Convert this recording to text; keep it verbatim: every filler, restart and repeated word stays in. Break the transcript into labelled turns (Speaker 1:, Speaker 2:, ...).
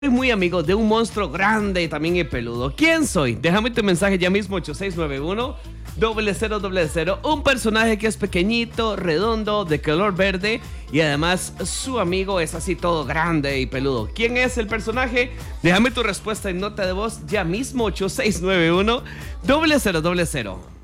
Speaker 1: Soy muy amigo de un monstruo grande y también y peludo. ¿Quién soy? Déjame tu mensaje ya mismo, ocho seis nueve uno, cero cero cero cero. Un personaje que es pequeñito, redondo, de color verde y además su amigo es así todo grande y peludo. ¿Quién es el personaje? Déjame tu respuesta en nota de voz ya mismo, ocho seis nueve uno, cero cero cero cero.